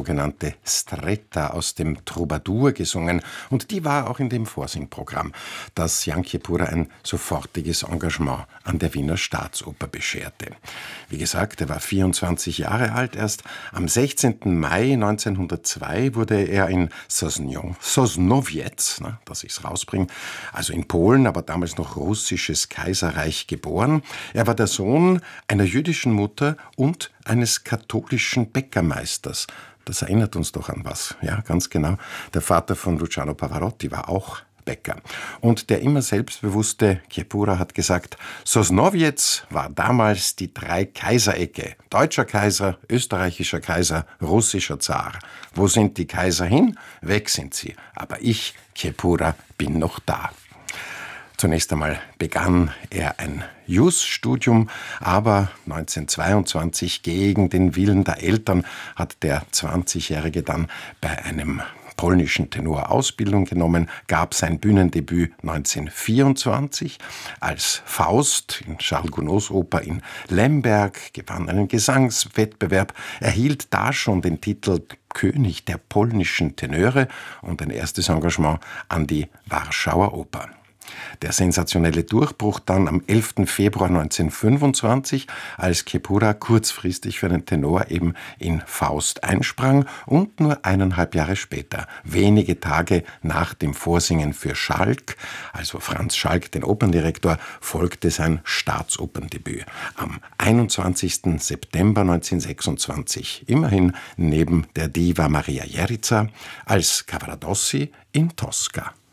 sogenannte Stretta aus dem Troubadour gesungen. Und die war auch in dem Vorsingprogramm, das Jan Kiepura ein sofortiges Engagement an der Wiener Staatsoper bescherte. Wie gesagt, er war 24 Jahre alt erst. Am 16. Mai 1902 wurde er in Sosnowiec, dass ich es rausbringe, also in Polen, aber damals noch russisches Kaiserreich, geboren. Er war der Sohn einer jüdischen Mutter und eines katholischen Bäckermeisters. Das erinnert uns doch an was. Ja, ganz genau. Der Vater von Luciano Pavarotti war auch Bäcker. Und der immer selbstbewusste Kiepura hat gesagt, Sosnowiec war damals die Drei-Kaiser-Ecke. Deutscher Kaiser, österreichischer Kaiser, russischer Zar. Wo sind die Kaiser hin? Weg sind sie. Aber ich, Kiepura, bin noch da. Zunächst einmal begann er ein Jus-Studium, aber 1922 gegen den Willen der Eltern hat der 20-Jährige dann bei einem polnischen Tenor Ausbildung genommen, gab sein Bühnendebüt 1924 als Faust in Charles Gounods Oper in Lemberg, gewann einen Gesangswettbewerb, erhielt da schon den Titel König der polnischen Tenöre und ein erstes Engagement an die Warschauer Oper. Der sensationelle Durchbruch dann am 11. Februar 1925, als Kiepura kurzfristig für einen Tenor eben in Faust einsprang und nur 1,5 Jahre später, wenige Tage nach dem Vorsingen für Schalk, also Franz Schalk, den Operndirektor, folgte sein Staatsoperndebüt am 21. September 1926, immerhin neben der Diva Maria Jerica als Cavaradossi in Tosca.